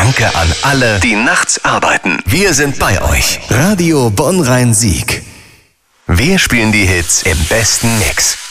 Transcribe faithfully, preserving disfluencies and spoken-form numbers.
Danke an alle, die nachts arbeiten. Wir sind bei euch. Radio Bonn-Rhein-Sieg. Wir spielen die Hits im besten Mix.